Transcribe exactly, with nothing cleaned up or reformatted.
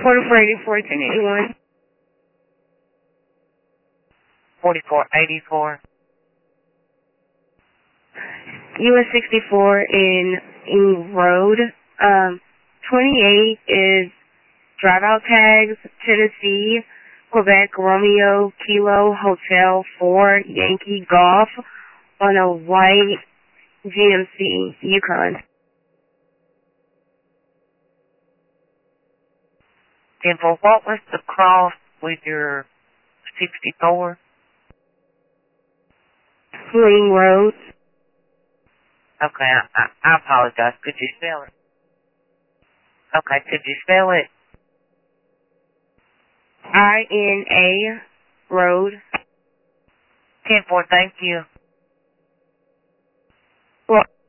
forty-four eighty-four, ten eighty-one. forty-four eighty-four. U S sixty-four in Ing Road. Um, twenty-eight is drive out tags, Tennessee, Quebec, Romeo, Kilo, Hotel four, Yankee Golf on a white G M C Yukon. And for what was the cross with your sixty-four? Ling Road. Okay, I, I, I apologize. Could you spell it? Okay, could you spell it? I N A Road. ten four, thank you. Well,